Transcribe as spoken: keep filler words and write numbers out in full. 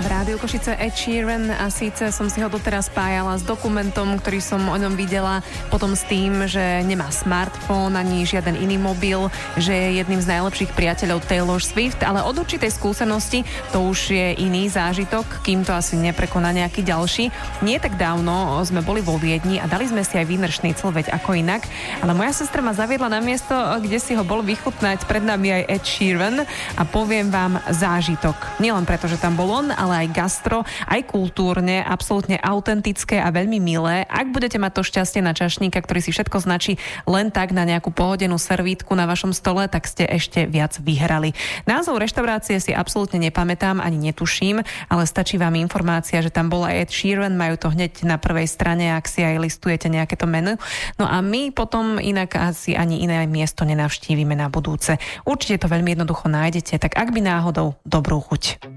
V Rádiu Košice Ed Sheeran a síce som si ho doteraz spájala s dokumentom, ktorý som o ňom videla, potom s tým, že nemá smartfón ani žiaden iný mobil, že je jedným z najlepších priateľov Taylor Swift, ale od určitej skúsenosti to už je iný zážitok, kým to asi neprekoná nejaký ďalší. Nie tak dávno sme boli vo Viedni a dali sme si aj Wiener Schnitzel, veď ako inak, ale moja sestra ma zaviedla na miesto, kde si ho bol vychutnať, pred nami aj Ed Sheeran a poviem vám zážitok. Nielen preto, že tam bol on, ale aj gastro, aj kultúrne, absolútne autentické a veľmi milé. Ak budete mať to šťastie na čašníka, ktorý si všetko značí len tak na nejakú pohodenú servítku na vašom stole, tak ste ešte viac vyhrali. Názov reštaurácie si absolútne nepamätám ani netuším, ale stačí vám informácia, že tam bol aj Ed Sheeran, majú to hneď na prvej strane, ak si aj listujete nejaké to menu. No a my potom inak asi ani iné miesto nenavštívime na budúce. Určite to veľmi jednoducho nájdete, tak ak by náhodou, dobrú chuť.